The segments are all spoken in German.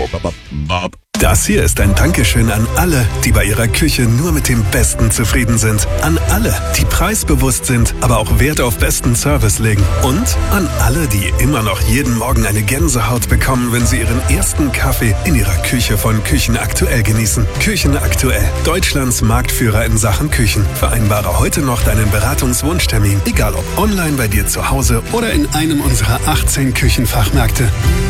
Das hier ist ein Dankeschön an alle, die bei ihrer Küche nur mit dem Besten zufrieden sind. An alle, die preisbewusst sind, aber auch Wert auf besten Service legen. Und an alle, die immer noch jeden Morgen eine Gänsehaut bekommen, wenn sie ihren ersten Kaffee in ihrer Küche von Küchen Aktuell genießen. Küchen Aktuell, Deutschlands Marktführer in Sachen Küchen. Vereinbare heute noch deinen Beratungswunschtermin, egal ob online bei dir zu Hause oder in einem unserer 18 Küchenfachmärkte.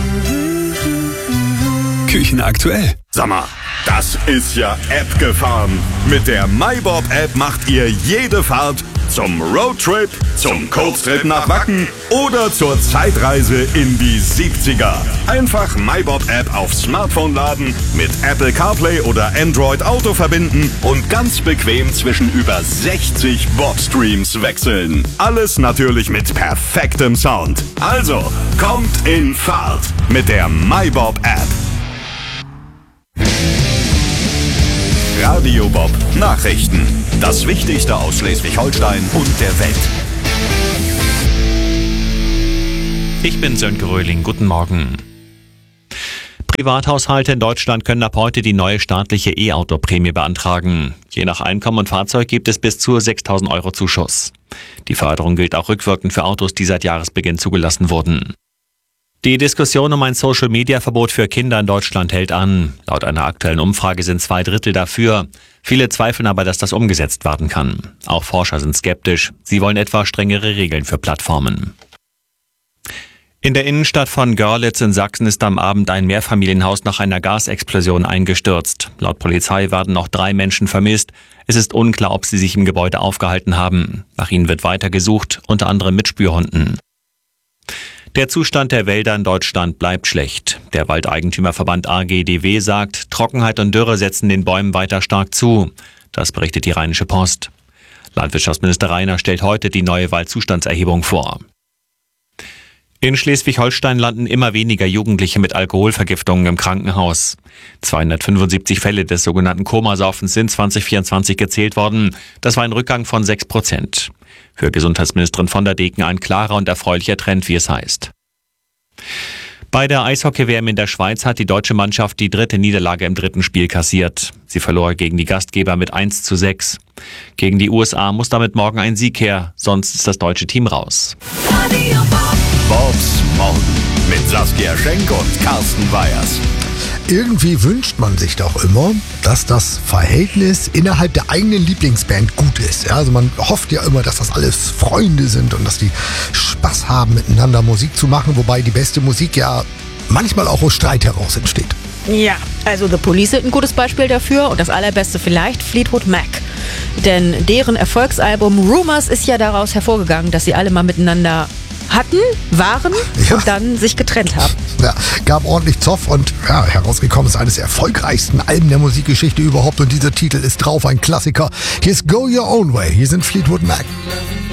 Küchen Aktuell. Sag mal, das ist ja App gefahren. Mit der MyBob-App macht ihr jede Fahrt zum Roadtrip, zum Kurztrip nach Wacken oder zur Zeitreise in die 70er. Einfach MyBob-App aufs Smartphone laden, mit Apple CarPlay oder Android Auto verbinden und ganz bequem zwischen über 60 Bob-Streams wechseln. Alles natürlich mit perfektem Sound. Also, kommt in Fahrt mit der MyBob-App. Radio Bob Nachrichten. Das Wichtigste aus Schleswig-Holstein und der Welt. Ich bin Sönke Röhling. Guten Morgen. Privathaushalte in Deutschland können ab heute die neue staatliche E-Auto-Prämie beantragen. Je nach Einkommen und Fahrzeug gibt es bis zu 6.000 € Zuschuss. Die Förderung gilt auch rückwirkend für Autos, die seit Jahresbeginn zugelassen wurden. Die Diskussion um ein Social-Media-Verbot für Kinder in Deutschland hält an. Laut einer aktuellen Umfrage sind 2/3 dafür. Viele zweifeln aber, dass das umgesetzt werden kann. Auch Forscher sind skeptisch. Sie wollen etwa strengere Regeln für Plattformen. In der Innenstadt von Görlitz in Sachsen ist am Abend ein Mehrfamilienhaus nach einer Gasexplosion eingestürzt. Laut Polizei werden noch 3 Menschen vermisst. Es ist unklar, ob sie sich im Gebäude aufgehalten haben. Nach ihnen wird weiter gesucht, unter anderem mit Spürhunden. Der Zustand der Wälder in Deutschland bleibt schlecht. Der Waldeigentümerverband AGDW sagt, Trockenheit und Dürre setzen den Bäumen weiter stark zu. Das berichtet die Rheinische Post. Landwirtschaftsminister Rainer stellt heute die neue Waldzustandserhebung vor. In Schleswig-Holstein landen immer weniger Jugendliche mit Alkoholvergiftungen im Krankenhaus. 275 Fälle des sogenannten Komasaufens sind 2024 gezählt worden. Das war ein Rückgang von 6%. Für Gesundheitsministerin von der Deken ein klarer und erfreulicher Trend, wie es heißt. Bei der Eishockey-WM in der Schweiz hat die deutsche Mannschaft die 3. Niederlage im 3. Spiel kassiert. Sie verlor gegen die Gastgeber mit 1:6. Gegen die USA muss damit morgen ein Sieg her, sonst ist das deutsche Team raus. Bobs Morgen mit Saskia Schenk und Carsten Weyers. Irgendwie wünscht man sich doch immer, dass das Verhältnis innerhalb der eigenen Lieblingsband gut ist. Ja, also man hofft ja immer, dass das alles Freunde sind und dass die Spaß haben, miteinander Musik zu machen, wobei die beste Musik ja manchmal auch aus Streit heraus entsteht. Ja, also The Police sind ein gutes Beispiel dafür und das allerbeste vielleicht Fleetwood Mac. Denn deren Erfolgsalbum Rumours ist ja daraus hervorgegangen, dass sie alle mal miteinander waren und dann sich getrennt haben. Ja, gab ordentlich Zoff und ja, herausgekommen ist eines der erfolgreichsten Alben der Musikgeschichte überhaupt und dieser Titel ist drauf, ein Klassiker. Hier ist Go Your Own Way, hier sind Fleetwood Mac.